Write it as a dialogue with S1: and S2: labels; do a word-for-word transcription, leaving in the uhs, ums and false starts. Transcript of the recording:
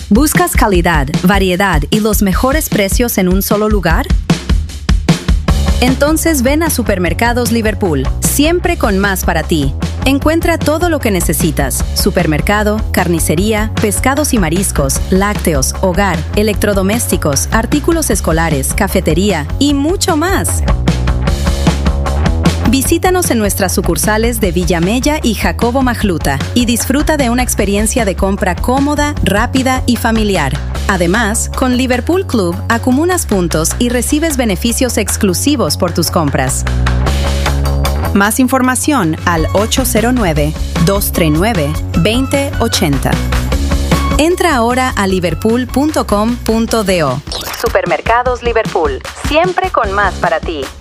S1: ¿Buscas calidad, variedad y los mejores precios en un solo lugar? Entonces ven a Supermercados Liverpool, siempre con más para ti. Encuentra todo lo que necesitas: supermercado, carnicería, pescados y mariscos, lácteos, hogar, electrodomésticos, artículos escolares, cafetería y mucho más. Visítanos en nuestras sucursales de Villamella y Jacobo Majluta y disfruta de una experiencia de compra cómoda, rápida y familiar. Además, con Liverpool Club acumulas puntos y recibes beneficios exclusivos por tus compras. Más información al ocho cero nueve, dos tres nueve, dos cero ocho cero. Entra ahora a liverpool punto com punto do. Supermercados Liverpool, siempre con más para ti.